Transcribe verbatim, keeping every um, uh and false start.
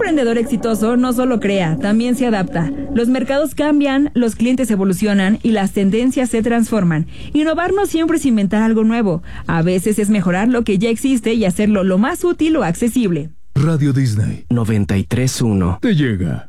emprendedor exitoso no solo crea, también se adapta. Los mercados cambian, los clientes evolucionan y las tendencias se transforman. Innovar no siempre es inventar algo nuevo. A veces es mejorar lo que ya existe y hacerlo lo más útil o accesible. Radio Disney noventa y tres punto uno te llega.